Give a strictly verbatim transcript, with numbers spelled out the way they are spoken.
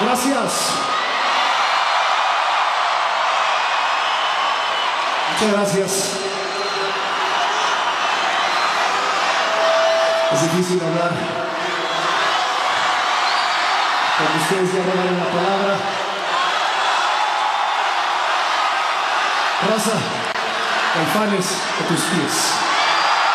Gracias. Muchas gracias. Es difícil hablar cuando ustedes ya no dan la palabra. Raza, Caifanes a tus pies.